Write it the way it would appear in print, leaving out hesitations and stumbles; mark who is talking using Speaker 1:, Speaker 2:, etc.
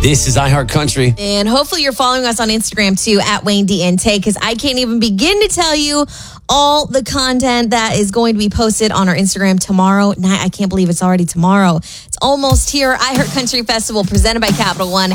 Speaker 1: This is iHeart Country.
Speaker 2: And hopefully you're following us on Instagram too, at Wayne D and Tay, because I can't even begin to tell you all the content that is going to be posted on our Instagram tomorrow night. I can't believe it's already tomorrow. It's almost here. iHeart Country Festival presented by Capital One.